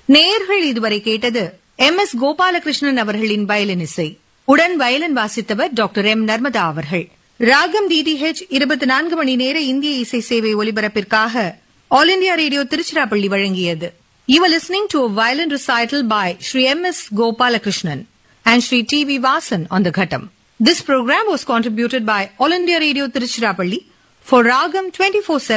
நேயர்கள் இதுவரை கேட்டது எம்.எஸ். கோபாலகிருஷ்ணன் அவர்களின் வயலின் இசை. உடன் வயலின் வாசித்தவர் டாக்டர் எம். நர்மதா அவர்கள். ராகம் டிடிஹெச் 24 மணி நேர இந்திய இசை சேவை ஒலிபரப்பிற்காக ஆல் இண்டியா ரேடியோ திருச்சிராப்பள்ளி வழங்கியது. You were listening to a violin recital by Sri M.S. Gopalakrishnan and Sri T.V. Vasan on the Ghatam. This program was contributed by All India Radio Tiruchirappalli for Ragam 24/7